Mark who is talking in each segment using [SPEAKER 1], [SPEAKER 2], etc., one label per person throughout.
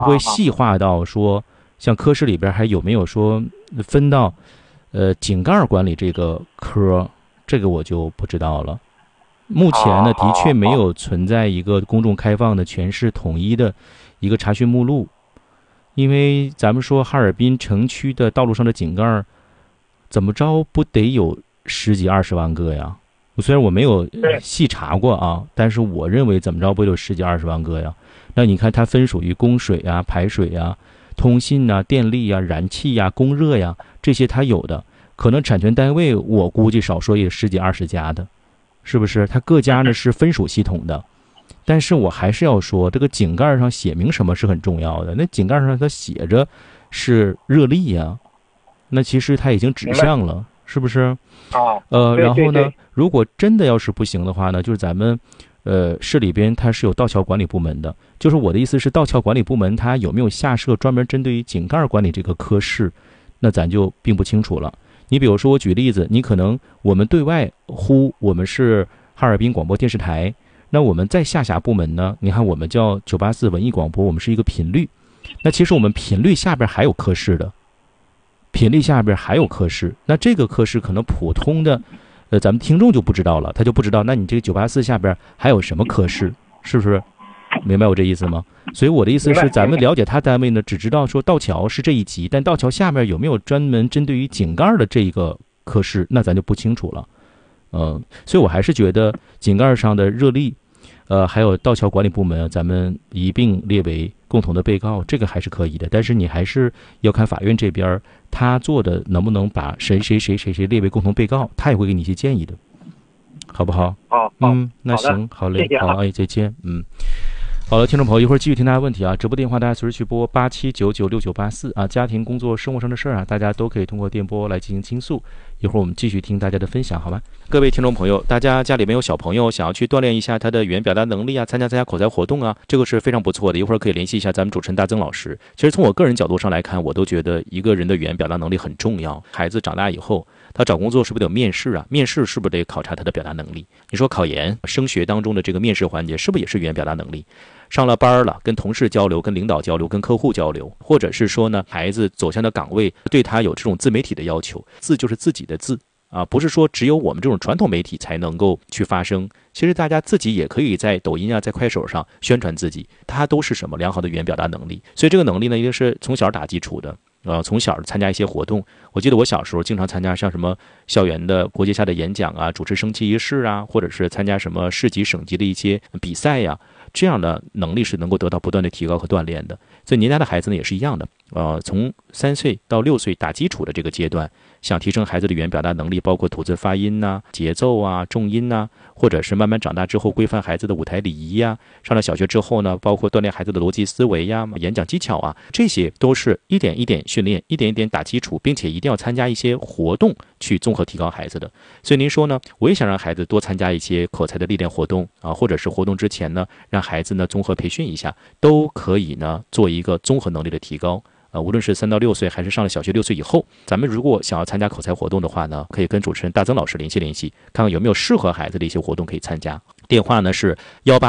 [SPEAKER 1] 会细化到说，像科室里边还有没有说分到井盖管理这个科，这个我就不知道了。目前呢，的确没有存在一个公众开放的、全市统一的一个查询目录，因为咱们说哈尔滨城区的道路上的井盖，怎么着不得有10几20万个呀？虽然我没有细查过啊，但是我认为怎么着不得有10几20万个呀？那你看它分属于供水啊、排水啊、通信啊、电力啊、燃气啊、供热呀，这些它有的，可能产权单位我估计少说也10几20家的。是不是？它各家呢是分属系统的，但是我还是要说，这个井盖上写明什么是很重要的。那井盖上它写着是热力呀，那其实它已经指向了，是不是？然后呢，如果真的要是不行的话呢，就是咱们市里边它是有道桥管理部门的，就是我的意思是，道桥管理部门它有没有下设专门针对于井盖管理这个科室，那咱就并不清楚了。你比如说，我举例子，你可能我们对外呼我们是哈尔滨广播电视台，那我们在下辖部门呢？你看我们叫984文艺广播，我们是一个频率。那其实我们频率下边还有科室的，频率下边还有科室。那这个科室可能普通的，咱们听众就不知道了，他就不知道。那你这个984下边还有什么科室？是不是？明白我这意思吗？所以我的意思是，咱们了解他单位呢，只知道说道桥是这一级，但道桥下面有没有专门针对于井盖的这个科室，那咱就不清楚了。所以我还是觉得井盖上的热力，还有道桥管理部门，咱们一并列为共同的被告，这个还是可以的。但是你还是要看法院这边他做的能不能把谁列为共同被告，他也会给你一些建议的，好不好？那行，好嘞，好，再见，好了，听众朋友，一会儿继续听大家问题啊！直播电话大家随时去拨87996984啊，家庭、工作、生活上的事儿啊，大家都可以通过电波来进行倾诉。一会儿我们继续听大家的分享，好吗？各位听众朋友，大家家里面有小朋友想要去锻炼一下他的语言表达能力啊，参加口才活动啊，这个是非常不错的。一会儿可以联系一下咱们主持人大曾老师。其实从我个人角度上来看，我都觉得一个人的语言表达能力很重要。孩子长大以后，他找工作是不是得有面试啊？面试是不是得考察他的表达能力？你说考研、升学当中的这个面试环节，是不是也是语言表达能力？上了班了，跟同事交流、跟领导交流、跟客户交流，或者是说呢，孩子走向的岗位对他有这种自媒体的要求，自就是自己的自啊，不是说只有我们这种传统媒体才能够去发声。其实大家自己也可以在抖音啊、在快手上宣传自己，它都是什么良好的语言表达能力。所以这个能力呢，一定是从小打基础的。从小参加一些活动，我记得我小时候经常参加像什么校园的国际下的演讲啊，主持升旗仪式啊，或者是参加什么市级省级的一些比赛呀，这样的能力是能够得到不断的提高和锻炼的。所以您家的孩子呢也是一样的，从3岁到6岁打基础的这个阶段，想提升孩子的语言表达能力，包括吐字发音呐、节奏啊、重音呐，或者是慢慢长大之后规范孩子的舞台礼仪呀，上了小学之后呢，包括锻炼孩子的逻辑思维呀、演讲技巧啊，这些都是一点一点训练，一点一点打基础，并且一定要参加一些活动去综合提高孩子的。所以您说呢，我也想让孩子多参加一些口才的历练活动啊，或者是活动之前呢，让孩子呢综合培训一下，都可以呢做一个综合能力的提高。无论是3到6岁还是上了小学6岁以后，咱们如果想要参加口才活动的话呢，可以跟主持人大曾老师联系，看看有没有适合孩子的一些活动可以参加。电话呢是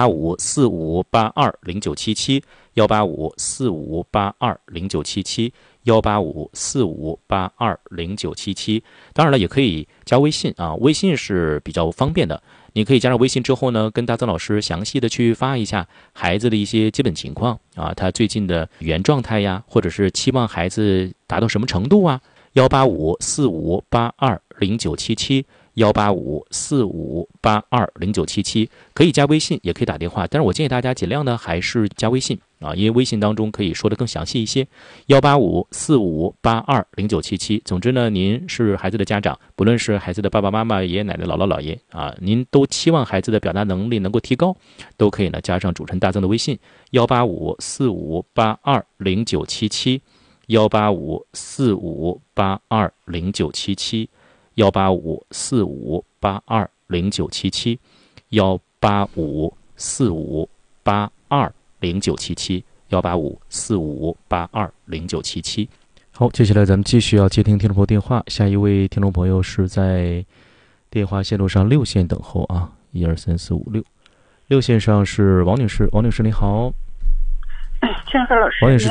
[SPEAKER 1] 18545820977，18545820977，18545820977。当然了，也可以加微信啊，微信是比较方便的。你可以加上微信之后呢，跟大曾老师详细的去发一下孩子的一些基本情况啊，他最近的语言状态呀，或者是期望孩子达到什么程度啊。18545820977，18545820977，可以加微信，也可以打电话，但是我建议大家尽量呢还是加微信啊，因为微信当中可以说的更详细一些。18545820977。总之呢，您是孩子的家长，不论是孩子的爸爸妈妈、爷爷奶奶、姥姥姥爷啊，您都期望孩子的表达能力能够提高，都可以呢加上主持人大曾的微信18545820977，18545820977，18545820977，18545820977。好，接下来咱们继续要接听听众朋友电话，下一位听众朋友是在电话线路上6线等候啊，1234566，6线上是王女士，王女士你好。
[SPEAKER 2] 陈和老师，
[SPEAKER 1] 王女士